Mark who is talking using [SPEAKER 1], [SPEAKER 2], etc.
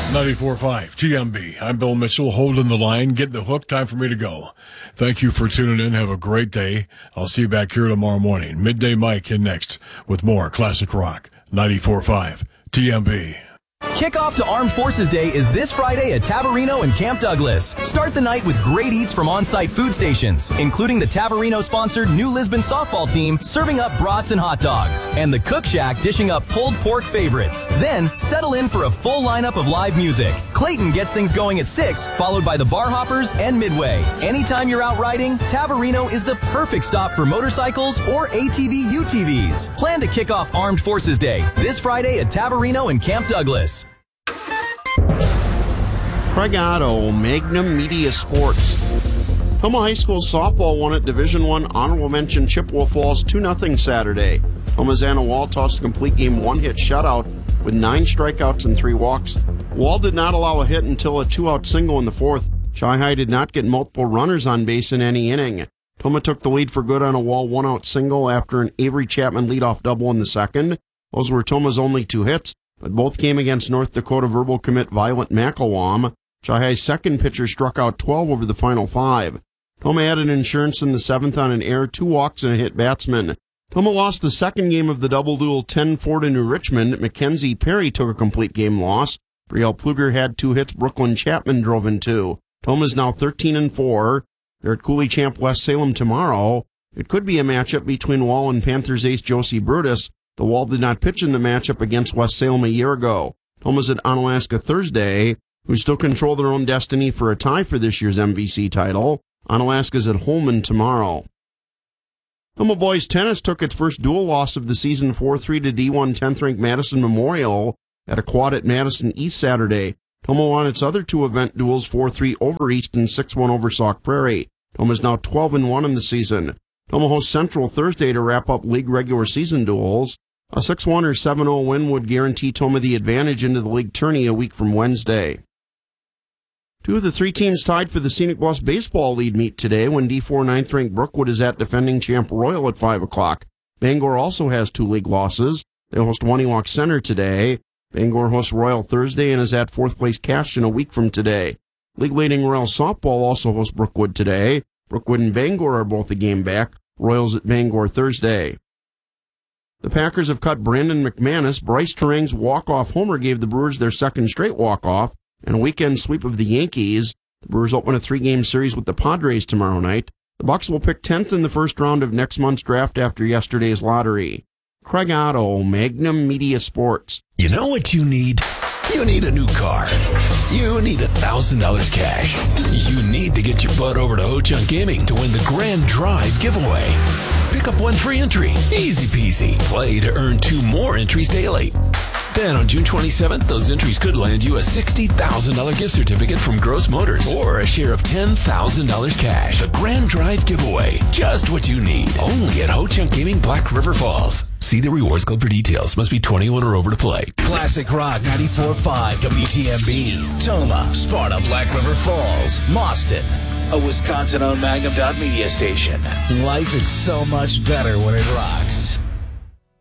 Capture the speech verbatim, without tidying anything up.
[SPEAKER 1] ninety-four point five T M B. I'm Bill Mitchell, holding the line, getting the hook. Time for me to go. Thank you for tuning in. Have a great day. I'll see you back here tomorrow morning. Midday Mike in next with more classic rock. ninety-four point five T M B.
[SPEAKER 2] Kickoff to Armed Forces Day is this Friday at Taverino and Camp Douglas. Start the night with great eats from on-site food stations, including the Taverino-sponsored New Lisbon softball team serving up brats and hot dogs, and the Cook Shack dishing up pulled pork favorites. Then, settle in for a full lineup of live music. Clayton gets things going at six, followed by the Bar Hoppers and Midway. Anytime you're out riding, Taverino is the perfect stop for motorcycles or A T V U T Vs. Plan to kick off Armed Forces Day this Friday at Taverino and Camp Douglas.
[SPEAKER 3] Craig Otto, Magnum Media Sports. Toma High School softball won at Division One honorable mention Chippewa Falls two nothing Saturday. Toma's Anna Wall tossed a complete game one-hit shutout with nine strikeouts and three walks. Wall did not allow a hit until a two-out single in the fourth. Chi-High did not get multiple runners on base in any inning. Toma took the lead for good on a Wall one-out single after an Avery Chapman leadoff double in the second. Those were Toma's only two hits, but both came against North Dakota verbal commit Violet McElwam. Chi-High's second pitcher struck out twelve over the final five. Toma added insurance in the seventh on an error, two walks, and a hit batsman. Toma lost the second game of the double duel ten four to New Richmond. Mackenzie Perry took a complete game loss. Brielle Pfluger had two hits. Brooklyn Chapman drove in two. Toma is now thirteen and four. They're at Cooley Champ West Salem tomorrow. It could be a matchup between Wall and Panthers ace Josie Brutus. The Wall did not pitch in the matchup against West Salem a year ago. Toma's at Onalaska Thursday, who still control their own destiny for a tie for this year's M V C title. Onalaska's at Holman tomorrow. Toma boys tennis took its first dual loss of the season four three to D one tenth-ranked Madison Memorial at a quad at Madison East Saturday. Toma won its other two event duels four three over East and six one over Sauk Prairie. Toma is now twelve and one in the season. Toma hosts Central Thursday to wrap up league regular season duels. A six one or seven oh win would guarantee Toma the advantage into the league tourney a week from Wednesday. Two of the three teams tied for the Scenic Bluffs baseball lead meet today when D four ninth-ranked Brookwood is at defending champ Royal at five o'clock. Bangor also has two league losses. They host Waniwak Center today. Bangor hosts Royal Thursday and is at fourth-place Caston a week from today. League-leading Royal Softball also hosts Brookwood today. Brookwood and Bangor are both a game back. Royals at Bangor Thursday. The Packers have cut Brandon McManus. Bryce Terang's walk-off homer gave the Brewers their second straight walk-off and a weekend sweep of the Yankees. The Brewers open a three-game series with the Padres tomorrow night. The Bucs will pick tenth in the first round of next month's draft after yesterday's lottery. Craig Otto, Magnum Media Sports.
[SPEAKER 4] You know what you need? You need a new car. You need one thousand dollars cash. You need to get your butt over to Ho-Chunk Gaming to win the Grand Drive giveaway. Pick up one free entry. Easy peasy. Play to earn two more entries daily. Then on June twenty-seventh, those entries could land you a sixty thousand dollars gift certificate from Gross Motors or a share of ten thousand dollars cash. The Grand Drive giveaway. Just what you need. Only at Ho-Chunk Gaming, Black River Falls. See the Rewards Club for details. Must be twenty-one or over to play.
[SPEAKER 5] Classic Rock ninety-four point five W T M B. Toma, Sparta, Black River Falls, Mauston. A Wisconsin-owned Magnum Media station. Life is so much better when it rocks.